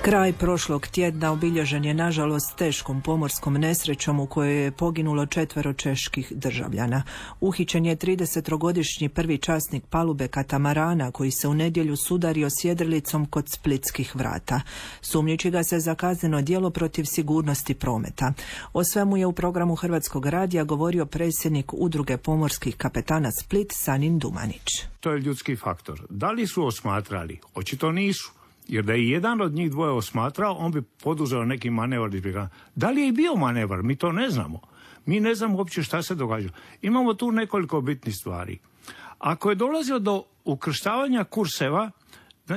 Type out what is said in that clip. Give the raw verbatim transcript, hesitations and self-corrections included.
Kraj prošlog tjedna obilježen je nažalost teškom pomorskom nesrećom u kojoj je poginulo četvero čeških državljana. Uhićen je tridesetogodišnji prvi časnik palube katamarana koji se u nedjelju sudario s jedrilicom kod Splitskih vrata. Sumnjiči ga se za kazneno djelo protiv sigurnosti prometa. O svemu je u programu Hrvatskog radija govorio predsjednik Udruge pomorskih kapetana Split Sanin Dumanić. To je ljudski faktor. Da li su osmatrali? Očito nisu. Jer da je jedan od njih dvoje osmatrao, on bi poduzeo neki manevar. Da li je i bio manevar? Mi to ne znamo. Mi ne znamo uopće šta se događa. Imamo tu nekoliko bitnih stvari. Ako je dolazilo do ukrštavanja kurseva,